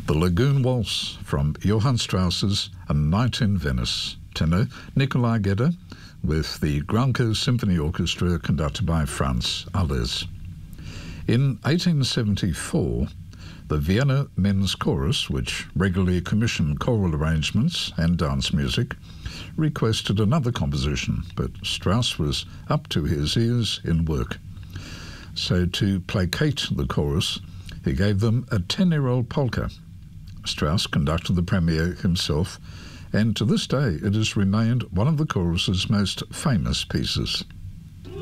The Lagoon Waltz from Johann Strauss's A Night in Venice, tenor Nikolai Gedda, with the Granco Symphony Orchestra conducted by Franz Alles. In 1874, the Vienna Men's Chorus, which regularly commissioned choral arrangements and dance music, requested another composition, but Strauss was up to his ears in work. So to placate the chorus, he gave them a 10-year-old polka. Strauss conducted the premiere himself, and to this day it has remained one of the chorus's most famous pieces.